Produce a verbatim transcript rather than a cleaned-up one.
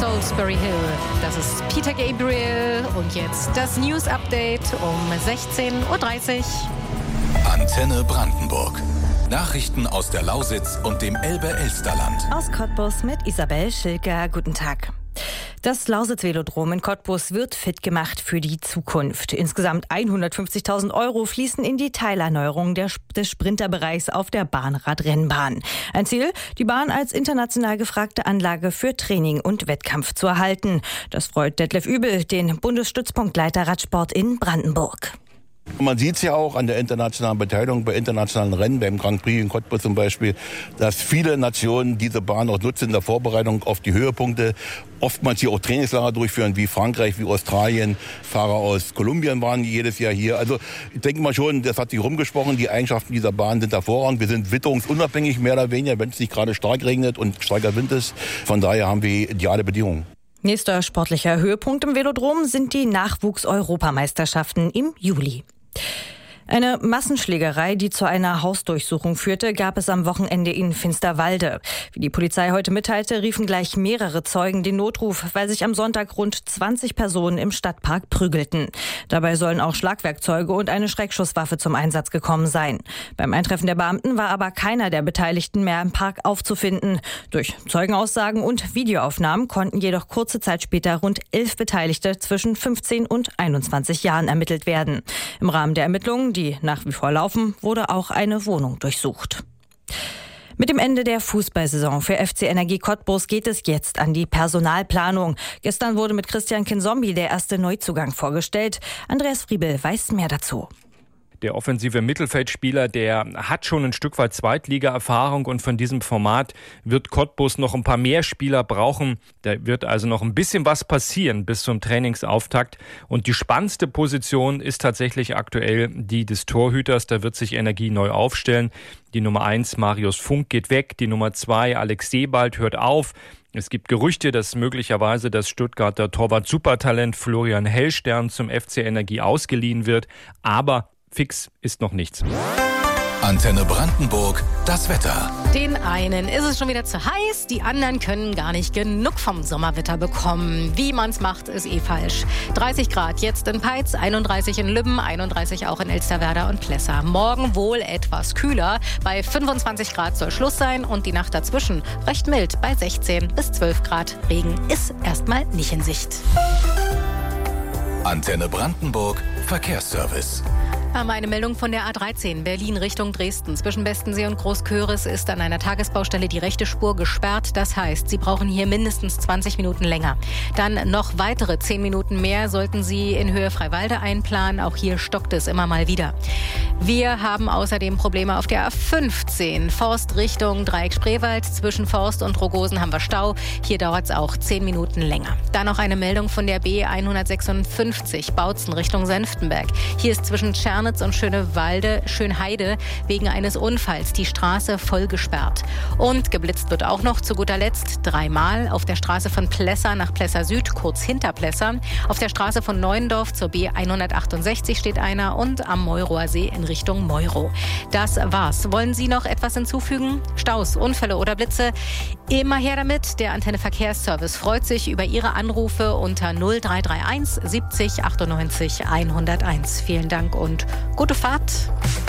Salisbury Hill. Das ist Peter Gabriel und jetzt das News Update um sechzehn Uhr dreißig. Antenne Brandenburg. Nachrichten aus der Lausitz und dem Elbe-Elsterland. Aus Cottbus mit Isabel Schilker. Guten Tag. Das Lausitz-Velodrom in Cottbus wird fit gemacht für die Zukunft. Insgesamt hundertfünfzigtausend Euro fließen in die Teilerneuerung der, des Sprinterbereichs auf der Bahnradrennbahn. Ein Ziel, die Bahn als international gefragte Anlage für Training und Wettkampf zu erhalten. Das freut Detlef Übel, den Bundesstützpunktleiter Radsport in Brandenburg. Man sieht es ja auch an der internationalen Beteiligung bei internationalen Rennen, beim Grand Prix in Cottbus zum Beispiel, dass viele Nationen diese Bahn auch nutzen in der Vorbereitung auf die Höhepunkte. Oftmals hier auch Trainingslager durchführen, wie Frankreich, wie Australien. Fahrer aus Kolumbien waren jedes Jahr hier. Also ich denke mal schon, das hat sich rumgesprochen, die Eigenschaften dieser Bahn sind hervorragend. Wir sind witterungsunabhängig, mehr oder weniger, wenn es nicht gerade stark regnet und starker Wind ist. Von daher haben wir ideale Bedingungen. Nächster sportlicher Höhepunkt im Velodrom sind die Nachwuchs-Europameisterschaften im Juli. Eine Massenschlägerei, die zu einer Hausdurchsuchung führte, gab es am Wochenende in Finsterwalde. Wie die Polizei heute mitteilte, riefen gleich mehrere Zeugen den Notruf, weil sich am Sonntag rund zwanzig Personen im Stadtpark prügelten. Dabei sollen auch Schlagwerkzeuge und eine Schreckschusswaffe zum Einsatz gekommen sein. Beim Eintreffen der Beamten war aber keiner der Beteiligten mehr im Park aufzufinden. Durch Zeugenaussagen und Videoaufnahmen konnten jedoch kurze Zeit später rund elf Beteiligte zwischen fünfzehn und einundzwanzig Jahren ermittelt werden. Im Rahmen der Ermittlungen, die nach wie vor laufen, wurde auch eine Wohnung durchsucht. Mit dem Ende der Fußballsaison für F C Energie Cottbus geht es jetzt an die Personalplanung. Gestern wurde mit Christian Kinzombie der erste Neuzugang vorgestellt. Andreas Friebel weiß mehr dazu. Der offensive Mittelfeldspieler, der hat schon ein Stück weit Zweitliga-Erfahrung und von diesem Format wird Cottbus noch ein paar mehr Spieler brauchen. Da wird also noch ein bisschen was passieren bis zum Trainingsauftakt. Und die spannendste Position ist tatsächlich aktuell die des Torhüters. Da wird sich Energie neu aufstellen. Die Nummer eins, Marius Funk, geht weg. Die Nummer zwei, Alex Sebald, hört auf. Es gibt Gerüchte, dass möglicherweise das Stuttgarter Torwart-Supertalent Florian Hellstern zum F C Energie ausgeliehen wird. Aber fix ist noch nichts. Antenne Brandenburg, das Wetter. Den einen ist es schon wieder zu heiß, die anderen können gar nicht genug vom Sommerwetter bekommen. Wie man's macht, ist eh falsch. dreißig Grad jetzt in Peitz, einunddreißig in Lübben, einunddreißig auch in Elsterwerda und Plessa. Morgen wohl etwas kühler. Bei fünfundzwanzig Grad soll Schluss sein und die Nacht dazwischen recht mild bei sechzehn bis zwölf Grad. Regen ist erstmal nicht in Sicht. Antenne Brandenburg, Verkehrsservice. Eine Meldung von der A dreizehn, Berlin Richtung Dresden. Zwischen Bestensee und Großköris ist an einer Tagesbaustelle die rechte Spur gesperrt. Das heißt, Sie brauchen hier mindestens zwanzig Minuten länger. Dann noch weitere zehn Minuten mehr sollten Sie in Höhe Freiwalde einplanen. Auch hier stockt es immer mal wieder. Wir haben außerdem Probleme auf der A fünfzehn, Forst Richtung Dreieck Spreewald. Zwischen Forst und Rogosen haben wir Stau. Hier dauert es auch zehn Minuten länger. Dann noch eine Meldung von der B hundertsechsundfünfzig, Bautzen Richtung Senftenberg. Hier ist zwischen Tschernitz und Schönewalde, Schönheide wegen eines Unfalls die Straße voll gesperrt. Und geblitzt wird auch noch zu guter Letzt dreimal auf der Straße von Plessa nach Plessa Süd, kurz hinter Plessa. Auf der Straße von Neuendorf zur B hundertachtundsechzig steht einer und am Meuroer See in Richtung Meuro. Das war's. Wollen Sie noch etwas hinzufügen? Staus, Unfälle oder Blitze? Immer her damit. Der Antenne Verkehrsservice freut sich über Ihre Anrufe unter null drei drei eins siebzig achtundneunzig hunderteins. Vielen Dank und gute Fahrt.